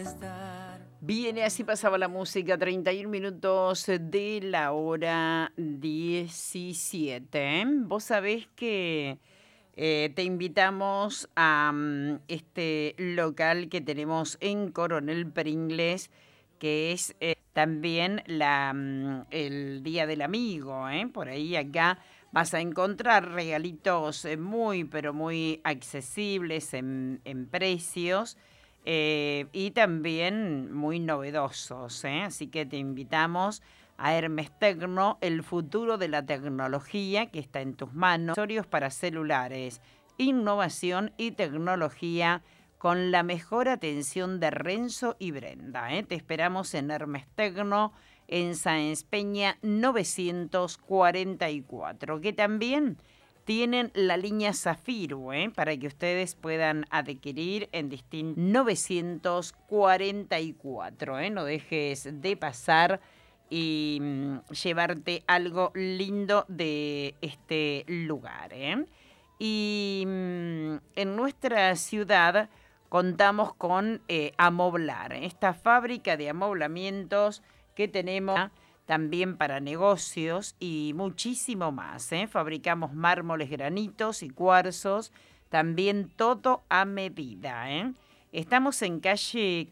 Bien, así pasaba la música, 31 minutos de la hora 17. Vos sabés que te invitamos a este local que tenemos en Coronel Pringles, que es también el Día del Amigo. Por ahí acá vas a encontrar regalitos muy, pero muy accesibles en precios. Y también muy novedosos, ¿eh? Así que te invitamos a Hermes Tecno, el futuro de la tecnología que está en tus manos, accesorios para celulares, innovación y tecnología con la mejor atención de Renzo y Brenda, ¿eh? Te esperamos en Hermes Tecno, en Sáenz Peña 944, que también tienen la línea Zafiro, para que ustedes puedan adquirir en distintos 944, no dejes de pasar y llevarte algo lindo de este lugar. Y en nuestra ciudad contamos con Amoblar, esta fábrica de amoblamientos que tenemos también para negocios y muchísimo más. Fabricamos mármoles, granitos y cuarzos, también todo a medida. Estamos en calle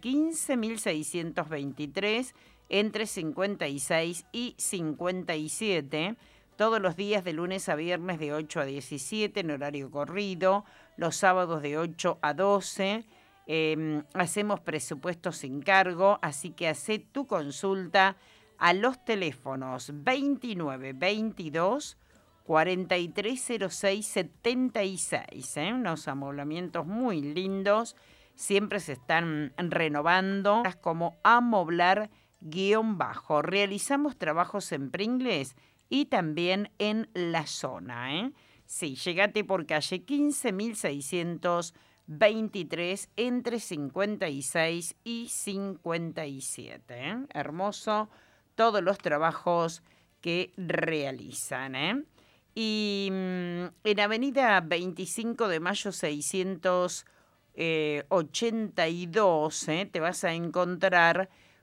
15.623, entre 56 y 57, todos los días de lunes a viernes de 8 a 17 en horario corrido, los sábados de 8 a 12. Hacemos presupuestos sin cargo, así que hacé tu consulta a los teléfonos 29 22 4306 76. Unos amoblamientos muy lindos, siempre se están renovando, como Amoblar-bajo. Realizamos trabajos en Pringles y también en la zona. Sí, llegate por calle 15.623, entre 56 y 57. Hermoso todos los trabajos que realizan. Y en Avenida 25 de Mayo 682, te vas a encontrar